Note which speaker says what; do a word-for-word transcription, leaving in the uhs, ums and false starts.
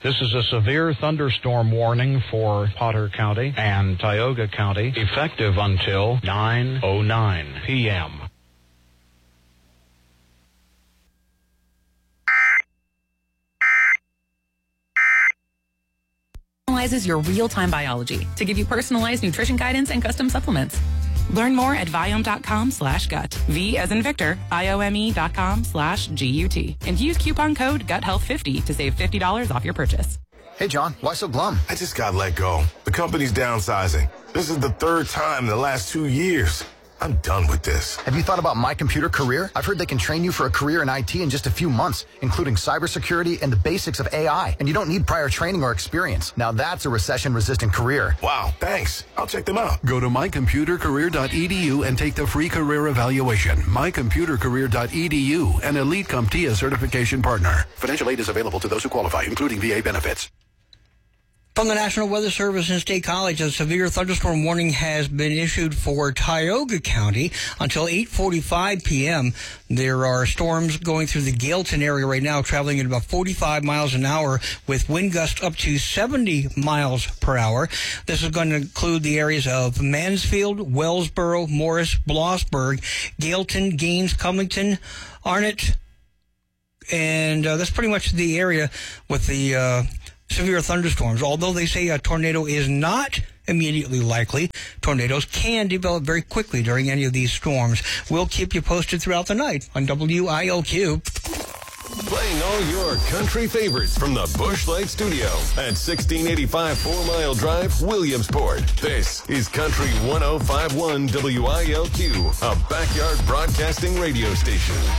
Speaker 1: This is a severe thunderstorm warning for Potter County and Tioga County, effective until nine oh nine p.m.
Speaker 2: Analyzes your real-time biology to give you personalized nutrition guidance and custom supplements. Learn more at Viome.com slash gut. V as in Victor, I-O-M-E dot com slash G-U-T. And use coupon code gut health fifty to save fifty dollars off your purchase.
Speaker 3: Hey, John, why so glum?
Speaker 4: I just got let go. The company's downsizing. This is the third time in the last two years. I'm done with this.
Speaker 3: Have you thought about My Computer Career? I've heard they can train you for a career in I T in just a few months, including cybersecurity and the basics of A I. And you don't need prior training or experience. Now that's a recession-resistant career.
Speaker 4: Wow, thanks. I'll check them out.
Speaker 5: Go to my computer career dot e d u and take the free career evaluation. my computer career dot e d u, an Elite CompTIA certification partner. Financial aid is available to those who qualify, including V A benefits.
Speaker 6: From the National Weather Service and State College, a severe thunderstorm warning has been issued for Tioga County until eight forty-five p.m. There are storms going through the Gailton area right now, traveling at about forty-five miles an hour with wind gusts up to seventy miles per hour. This is going to include the areas of Mansfield, Wellsboro, Morris, Blossburg, Gailton, Gaines, Covington, Arnott, and uh, that's pretty much the area with the uh, severe thunderstorms. Although they say a tornado is not immediately likely, tornadoes can develop very quickly during any of these storms. We'll keep you posted throughout the night on W I L Q.
Speaker 7: Playing all your country favorites from the Busch Light Studio at sixteen eighty-five Four Mile Drive, Williamsport. This is Country one oh five point one W I L Q, a backyard broadcasting radio station.